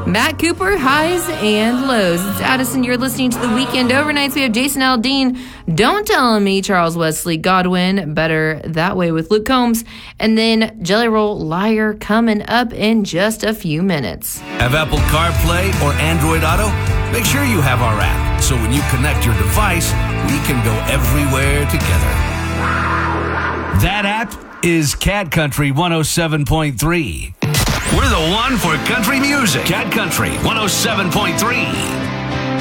Matt Cooper, highs and lows. It's Addison. You're listening to the Weekend Overnights. We have Jason Aldean, Don't Tell Me, Charles Wesley Godwin, Better That Way with Luke Combs, and then Jelly Roll Liar coming up in just a few minutes. Have Apple CarPlay or Android Auto? Make sure you have our app, so when you connect your device, we can go everywhere together. That app is Cat Country 107.3. We're the one for country music. Cat Country 107.3.